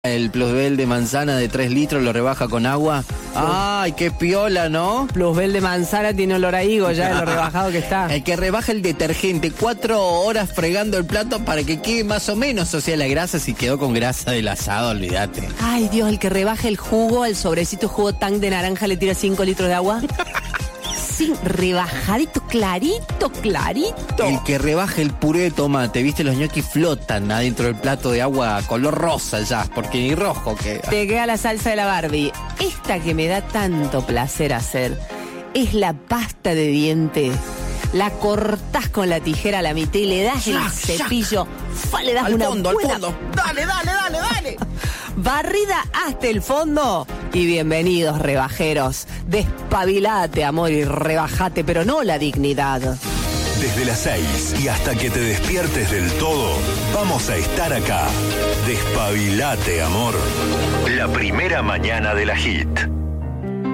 El plusbel de manzana de 3 litros lo rebaja con agua. ¡Ay, qué piola!, ¿no? Plusbel de manzana tiene olor a higo ya de lo rebajado que está. El que rebaja el detergente, 4 horas fregando el plato para que quede más o menos. O sea, la grasa, si quedó con grasa del asado, olvídate. Ay, Dios, el que rebaja el jugo, al sobrecito jugo tank de naranja le tira 5 litros de agua. Sí, rebajadito, clarito. El que rebaja el puré de tomate, viste, los ñoquis flotan adentro del plato de agua color rosa ya, porque ni rojo queda. Te queda la salsa de la Barbie. Esta que me da tanto placer hacer es la pasta de dientes. La cortás con la tijera a la mitad y le das el cepillo. Le das al una fondo, buena... al fondo. Dale. Barrida hasta el fondo. Y bienvenidos, rebajeros. Despabilate, amor, y rebajate, pero no la dignidad. Desde las 6 y hasta que te despiertes del todo, vamos a estar acá. Despabilate, amor. La primera mañana de la Hit.